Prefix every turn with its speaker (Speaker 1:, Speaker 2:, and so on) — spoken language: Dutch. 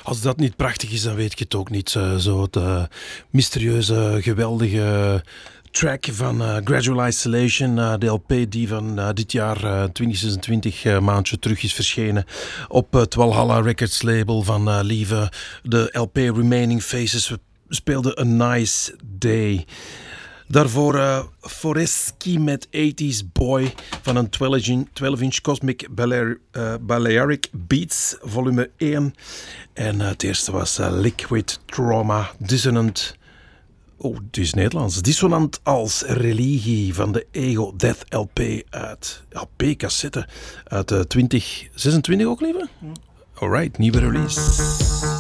Speaker 1: Als dat niet prachtig is, dan weet ik het ook niet. Zo het mysterieuze, geweldige track van Gradual Isolation, de LP die van dit jaar 2026 maandje terug is verschenen op het Walhalla Records label van Lieve. De LP Remaining Faces speelde A Nice Day. Daarvoor Foreski met 80s Boy van een 12-inch Cosmic Balearic Beats volume 1. En het eerste was Liquid Trauma Dissonant. Oh, het is Nederlands. Dissonant als religie van de Ego Death LP uit LP-cassette uit 2026 ook, lieve? Alright, nieuwe release.